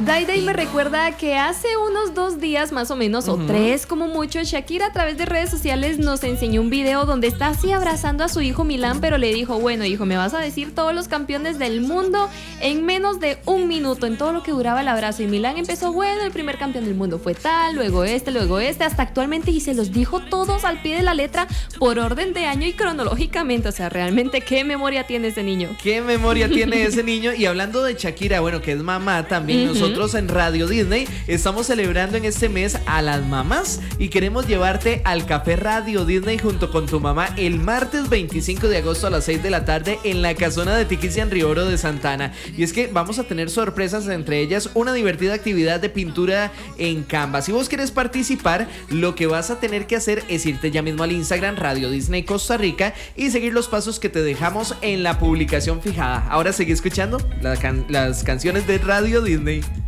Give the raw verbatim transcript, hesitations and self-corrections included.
Daida, y me recuerda que hace unos dos días más o menos, uh-huh. o tres como mucho, Shakira a través de redes sociales nos enseñó un video donde está así abrazando a su hijo Milán, pero le dijo, bueno hijo, me vas a decir todos los campeones del mundo en menos de un minuto, en todo lo que duraba el abrazo. Y Milán empezó, bueno, el primer campeón del mundo fue tal, luego este, luego este, hasta actualmente, y se los dijo todos al pie de la letra por orden de año y cronológicamente. O sea, realmente qué memoria tiene ese niño. Qué memoria tiene ese niño. Y hablando de Shakira, bueno, que es mamá también, uh-huh. nosotros Nosotros en Radio Disney estamos celebrando en este mes a las mamás y queremos llevarte al Café Radio Disney junto con tu mamá el martes veinticinco de agosto a las seis de la tarde en la casona de Tiquicia en Río Oro de Santana. Y es que vamos a tener sorpresas, entre ellas una divertida actividad de pintura en Canva. Si vos querés participar, lo que vas a tener que hacer es irte ya mismo al Instagram Radio Disney Costa Rica y seguir los pasos que te dejamos en la publicación fijada. Ahora seguí escuchando la can- las canciones de Radio Disney.